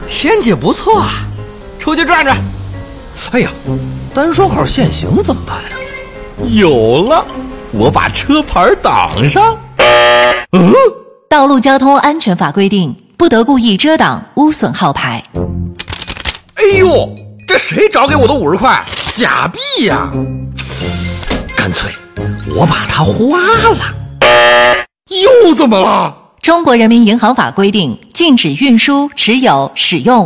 天气不错啊，出去转转。 哎呀，单双号限行怎么办呀？ 有了，我把车牌挡上。 道路交通安全法规定，不得故意遮挡、污损号牌。 哎呦，这谁找给我的50块？假币呀！干脆我把它花了。又怎么了？ 中国人民银行法规定，禁止运输、持有、使用